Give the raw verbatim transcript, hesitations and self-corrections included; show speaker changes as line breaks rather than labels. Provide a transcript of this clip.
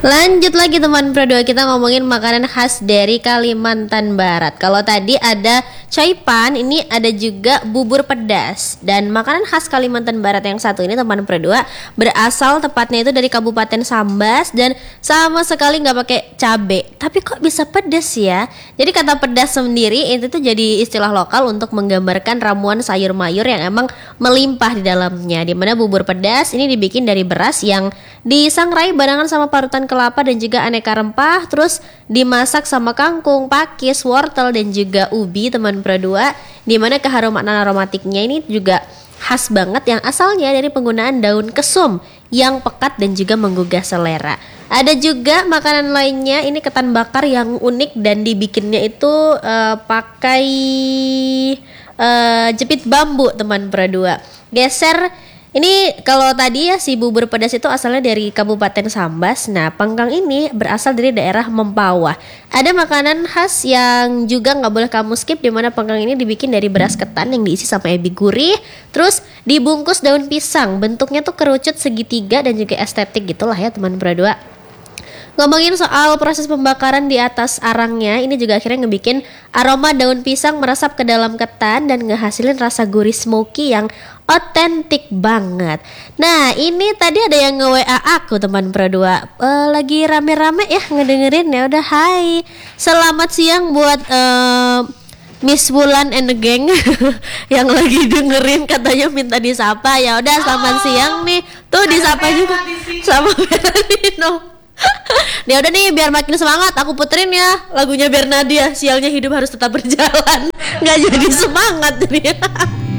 Lanjut lagi teman Pro dua, kita ngomongin makanan khas dari Kalimantan Barat. Kalau tadi ada coipan, ini ada juga bubur pedas. Dan makanan khas Kalimantan Barat yang satu ini teman Pro dua berasal tepatnya itu dari Kabupaten Sambas dan sama sekali nggak pakai cabe. Tapi kok bisa pedas ya? Jadi kata pedas sendiri itu tuh jadi istilah lokal untuk menggambarkan ramuan sayur mayur yang emang melimpah di dalamnya. Dimana bubur pedas ini dibikin dari beras yang disangrai barengan sama parutan kelapa dan juga aneka rempah, terus dimasak sama kangkung, pakis, wortel dan juga ubi teman Pro dua. Dimana keharuman aromatiknya ini juga khas banget yang asalnya dari penggunaan daun kesum yang pekat dan juga menggugah selera. Ada juga makanan lainnya, ini ketan bakar yang unik dan dibikinnya itu uh, pakai uh, jepit bambu teman Pro dua. Geser. Ini kalau tadi ya si bubur pedas itu asalnya dari Kabupaten Sambas. Nah, pangkang ini berasal dari daerah Mempawah. Ada makanan khas yang juga nggak boleh kamu skip, di mana pangkang ini dibikin dari beras ketan yang diisi sama ebi gurih, terus dibungkus daun pisang. Bentuknya tuh kerucut segitiga dan juga estetik gitulah ya teman Pro dua. Ngomongin soal proses pembakaran di atas arangnya, ini juga akhirnya ngebikin aroma daun pisang meresap ke dalam ketan dan ngehasilin rasa gurih smoky yang otentik banget. Nah, ini tadi ada yang nge-W A aku teman Pro dua, uh, lagi rame-rame ya ngedengerin. Ya udah, hai. Selamat siang buat uh, Miss Wulan and the gang yang lagi dengerin, katanya minta disapa. Ya udah, selamat oh, siang nih. Tuh disapa juga sama Bernardino. Ya udah nih, biar makin semangat aku puterin ya lagunya Bernadia, sialnya hidup harus tetap berjalan. Nggak jadi semangat nih.